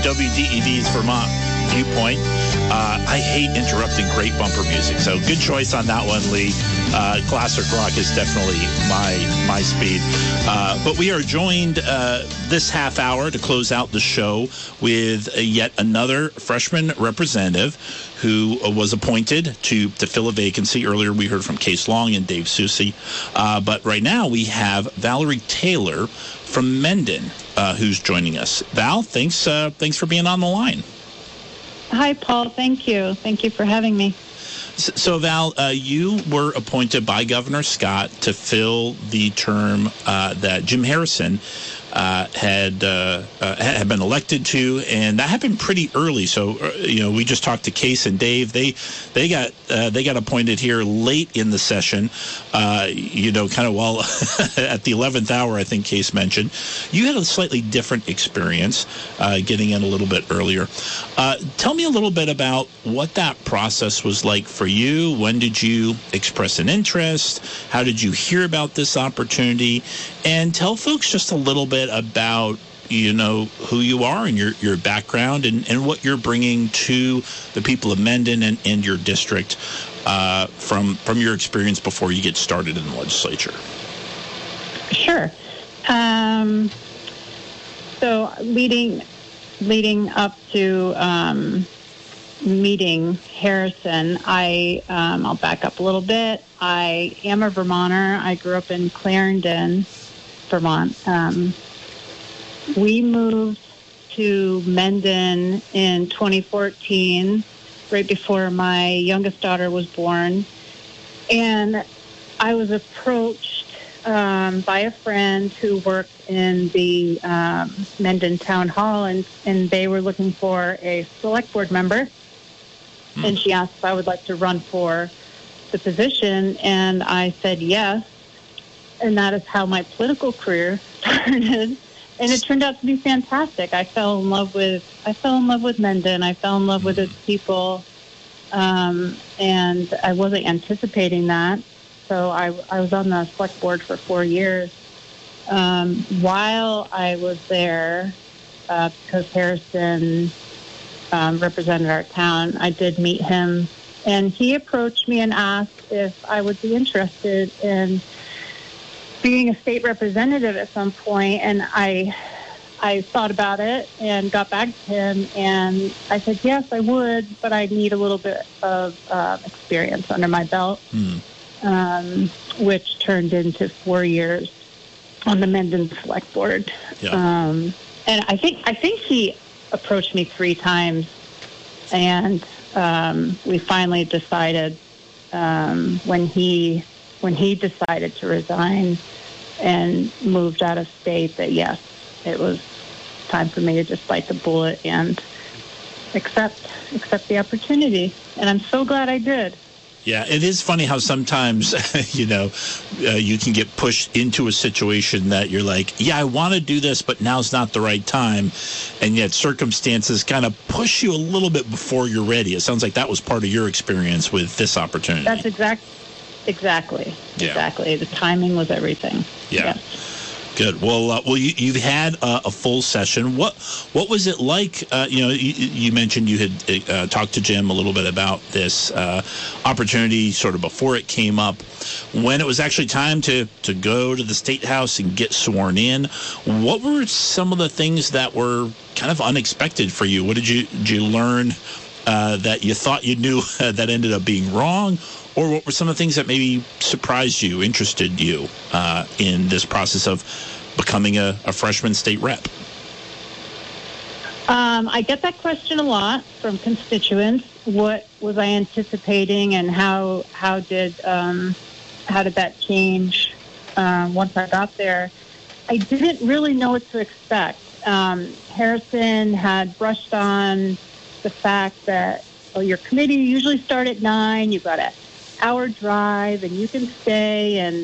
WDEV's Vermont Viewpoint. I hate interrupting great bumper music, so good choice on that one, Lee. Classic rock is definitely my speed. But we are joined this half hour to close out the show with yet another freshman representative who was appointed to fill a vacancy. Earlier we heard from Case Long and Dave Soucy. But right now we have Valerie Taylor from Mendon who's joining us. Val, thanks for being on the line. Hi, Paul. Thank you. Thank you for having me. So, Val, you were appointed by Governor Scott to fill the term that Jim Harrison had been elected to, and that happened pretty early. So, we just talked to Case and Dave. They got appointed here late in the session. Kind of while at the 11th hour, I think Case mentioned. You had a slightly different experience, getting in a little bit earlier. Tell me a little bit about what that process was like for you. When did you express an interest? How did you hear about this opportunity? And tell folks just a little bit about, who you are and your background and what you're bringing to the people of Mendon and your district from your experience before you get started in the legislature. Sure. So leading up to meeting Harrison, I'll back up a little bit. I am a Vermonter. I grew up in Clarendon, Vermont. We moved to Mendon in 2014, right before my youngest daughter was born. And I was approached by a friend who worked in the Mendon Town Hall, and they were looking for a select board member. And she asked if I would like to run for the position, and I said yes. And that is how my political career started. And it turned out to be fantastic. I fell in love with Mendon. I fell in love with its people, and I wasn't anticipating that. So I was on the select board for 4 years. While I was there, because Harrison represented our town, I did meet him, and he approached me and asked if I would be interested in being a state representative at some point. And I thought about it and got back to him, and I said, yes, I would, but I need a little bit of experience under my belt, which turned into 4 years on the Mendon Select Board. Yeah. And I think he approached me 3 times, and we finally decided when he decided to resign and moved out of state that yes, it was time for me to just bite the bullet and accept the opportunity. And I'm so glad I did. Yeah, it is funny how sometimes, you can get pushed into a situation that you're like, yeah, I want to do this, but now's not the right time. And yet circumstances kind of push you a little bit before you're ready. It sounds like that was part of your experience with this opportunity. That's exactly. Yeah. Exactly. The timing was everything. Yeah. Yes. Good. Well, you've had a full session. What was it like? You mentioned you had talked to Jim a little bit about this opportunity sort of before it came up. When it was actually time to go to the State House and get sworn in, what were some of the things that were kind of unexpected for you? What did you learn that you thought you knew that ended up being wrong? Or what were some of the things that maybe surprised you, interested you in this process of becoming a freshman state rep? I get that question a lot from constituents. What was I anticipating, and how did that change once I got there? I didn't really know what to expect. Harrison had brushed on the fact that your committee usually start at 9. You've got an hour drive, and you can stay, and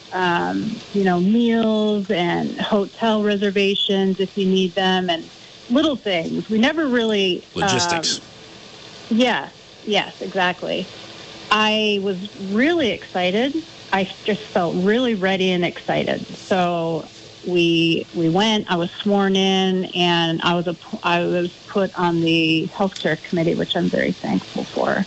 meals and hotel reservations if you need them, and little things. We never really logistics. Yes, exactly. I was really excited. I just felt really ready and excited. So we went. I was sworn in, and I was put on the healthcare committee, which I'm very thankful for.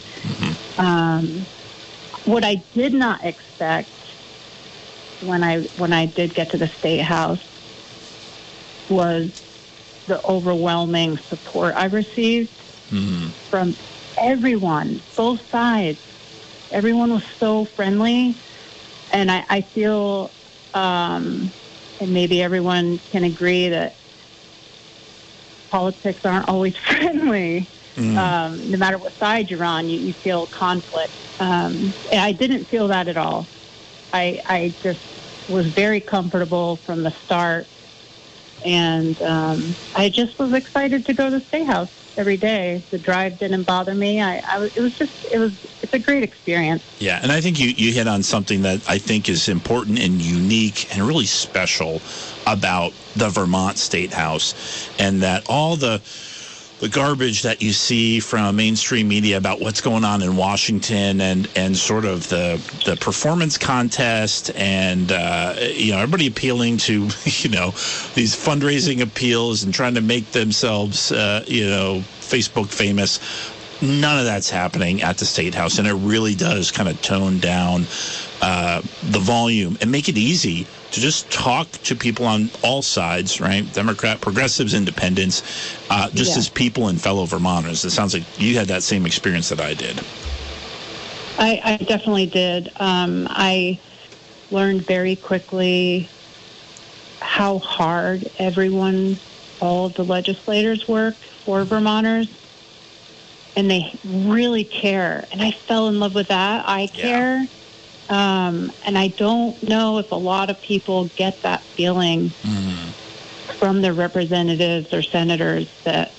What I did not expect when I did get to the State House was the overwhelming support I received from everyone, both sides. Everyone was so friendly, and I feel, and maybe everyone can agree, that politics aren't always friendly. No matter what side you're on, you feel conflict. And I didn't feel that at all. I just was very comfortable from the start, and I just was excited to go to the State House every day. The drive didn't bother me. It's a great experience. Yeah, and I think you hit on something that I think is important and unique and really special about the Vermont State House, and that all the garbage that you see from mainstream media about what's going on in Washington and sort of the performance contest and everybody appealing to these fundraising appeals and trying to make themselves Facebook famous. None of that's happening at the State House, and it really does kind of tone down the volume and make it easy to just talk to people on all sides, right? Democrat, progressives, independents, as people and fellow Vermonters. It sounds like you had that same experience that I did. I definitely did. I learned very quickly how hard all of the legislators work for Vermonters, and they really care. And I fell in love with that. I care. And I don't know if a lot of people get that feeling from their representatives or senators, that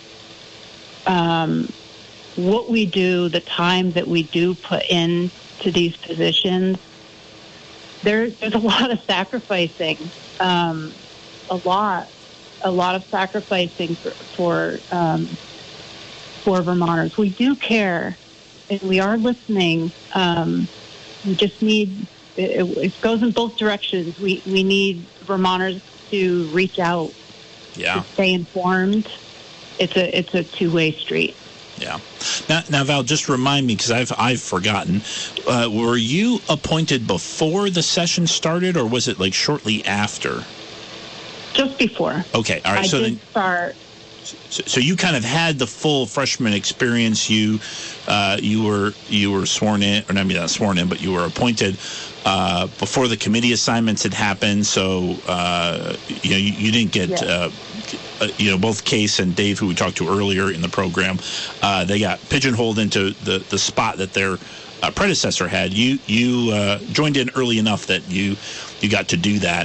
what we do, the time that we do put into these positions, there's a lot of sacrificing, a lot of sacrificing for Vermonters. We do care, and we are listening. We just need, it goes in both directions. We need Vermonters to reach out, to stay informed. It's a two-way street. Yeah. Now, Val, just remind me, because I've forgotten. Were you appointed before the session started, or was it like shortly after? Just before. Okay. All right. I did start. So you kind of had the full freshman experience. You were sworn in, or not sworn in, but you were appointed before the committee assignments had happened. So you didn't get both Case and Dave, who we talked to earlier in the program, they got pigeonholed into the spot that their predecessor had. You joined in early enough that you got to do that.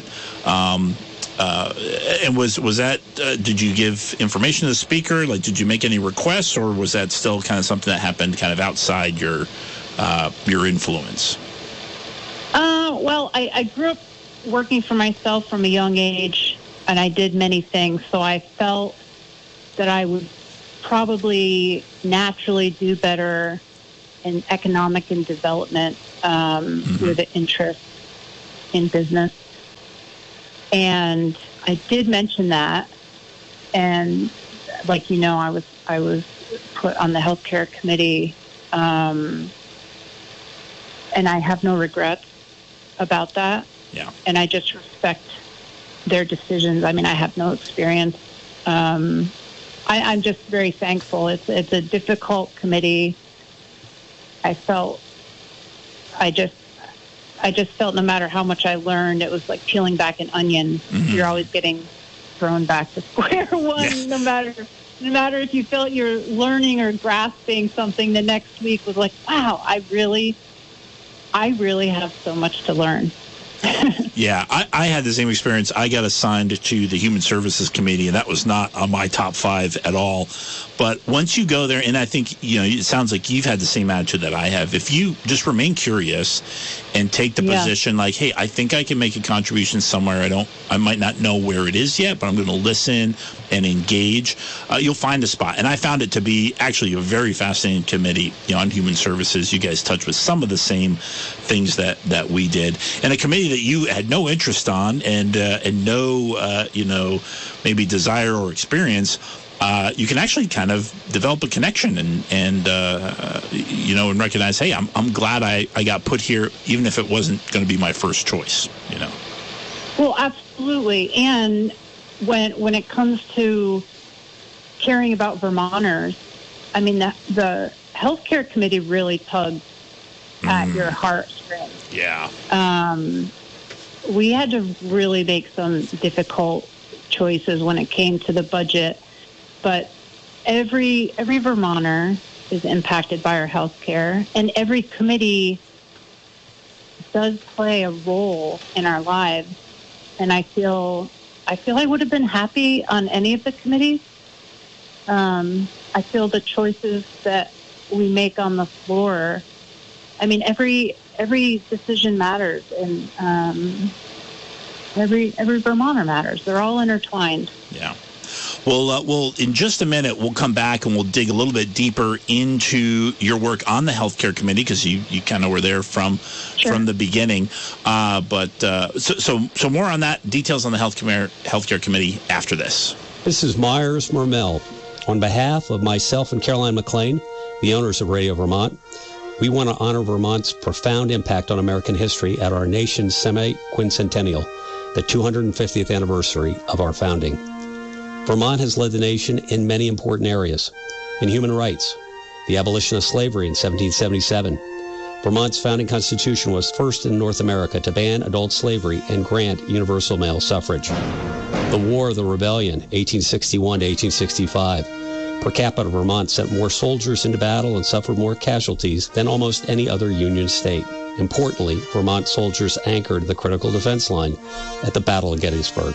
And was that, did you give information to the speaker? Like, did you make any requests, or was that still kind of something that happened kind of outside your influence? Well, I grew up working for myself from a young age, and I did many things. So I felt that I would probably naturally do better in economic and development with an interest in business. And I did mention that, and like I was put on the healthcare committee, and I have no regrets about that. Yeah. And I just respect their decisions. I mean, I have no experience. I'm just very thankful. It's a difficult committee. I just felt no matter how much I learned, it was like peeling back an onion. You're always getting thrown back to square one. No matter if you felt you're learning or grasping something, the next week was like, wow, I really have so much to learn. Yeah, I had the same experience. I got assigned to the Human Services Committee, and that was not on my top 5 at all. But once you go there, and I think, it sounds like you've had the same attitude that I have. If you just remain curious and take the position like, hey, I think I can make a contribution somewhere. I might not know where it is yet, but I'm going to listen and engage. You'll find a spot. And I found it to be actually a very fascinating committee on human services. You guys touched with some of the same things that we did. And a committee that you had had no interest on and no maybe desire or experience, you can actually kind of develop a connection and recognize, hey, I'm glad I got put here, even if it wasn't going to be my first choice. Well, absolutely. And when it comes to caring about Vermonters, I mean, the healthcare committee really tugs at your heartstrings. Yeah. We had to really make some difficult choices when it came to the budget, but every Vermonter is impacted by our healthcare, and every committee does play a role in our lives. And I feel I would have been happy on any of the committees. I feel the choices that we make on the floor, I mean, every decision matters, and every Vermonter matters. They're all intertwined. Yeah. Well, in just a minute, we'll come back and we'll dig a little bit deeper into your work on the healthcare committee, because you kind of were there from the beginning. So more on that, details on the healthcare committee after this. This is Myers Mermel. On behalf of myself and Caroline McLean, the owners of Radio Vermont, we want to honor Vermont's profound impact on American history at our nation's semi-quincentennial, the 250th anniversary of our founding. Vermont has led the nation in many important areas. In human rights, the abolition of slavery in 1777. Vermont's founding constitution was first in North America to ban adult slavery and grant universal male suffrage. The War of the Rebellion, 1861 to 1865. Per capita, Vermont sent more soldiers into battle and suffered more casualties than almost any other Union state. Importantly, Vermont soldiers anchored the critical defense line at the Battle of Gettysburg.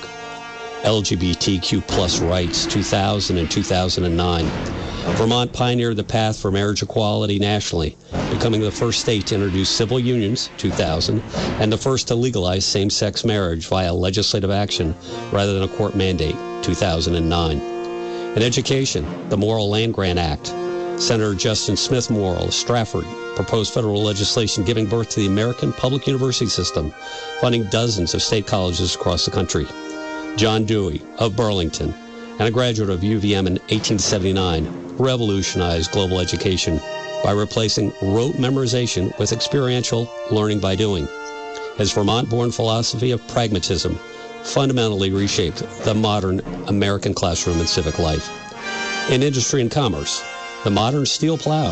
LGBTQ plus rights, 2000 and 2009. Vermont pioneered the path for marriage equality nationally, becoming the first state to introduce civil unions, 2000, and the first to legalize same-sex marriage via legislative action rather than a court mandate, 2009. In education, the Morrill Land-Grant Act. Senator Justin Smith Morrill of Stratford proposed federal legislation giving birth to the American public university system, funding dozens of state colleges across the country. John Dewey of Burlington, and a graduate of UVM in 1879, revolutionized global education by replacing rote memorization with experiential learning by doing. His Vermont-born philosophy of pragmatism fundamentally reshaped the modern American classroom and civic life. In industry and commerce, the modern steel plow,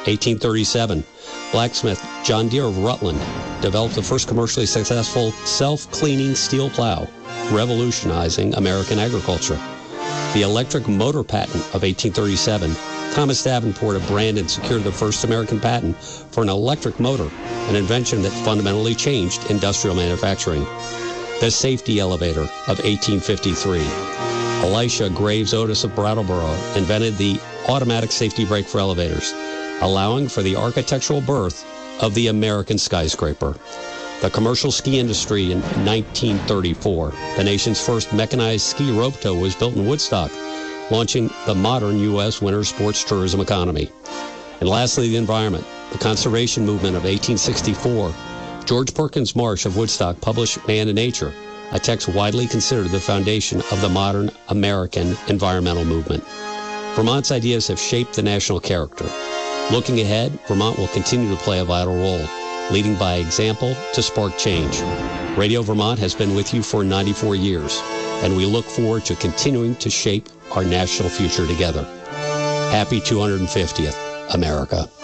1837, blacksmith John Deere of Rutland developed the first commercially successful self-cleaning steel plow, revolutionizing American agriculture. The electric motor patent of 1837, Thomas Davenport of Brandon secured the first American patent for an electric motor, an invention that fundamentally changed industrial manufacturing. The safety elevator of 1853. Elisha Graves Otis of Brattleboro invented the automatic safety brake for elevators, allowing for the architectural birth of the American skyscraper. The commercial ski industry in 1934. The nation's first mechanized ski rope tow was built in Woodstock, launching the modern U.S. winter sports tourism economy. And lastly, the environment. The conservation movement of 1864. George Perkins Marsh of Woodstock published Man and Nature, a text widely considered the foundation of the modern American environmental movement. Vermont's ideas have shaped the national character. Looking ahead, Vermont will continue to play a vital role, leading by example to spark change. Radio Vermont has been with you for 94 years, and we look forward to continuing to shape our national future together. Happy 250th, America.